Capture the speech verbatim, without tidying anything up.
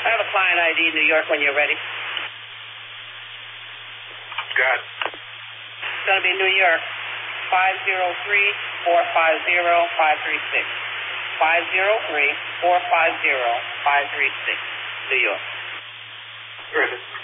I have a client I D, New York, when you're ready. Got it. It's going to be New York, five zero three, four five zero, five three six. five zero three, four five zero, five three six. New York. Where is it?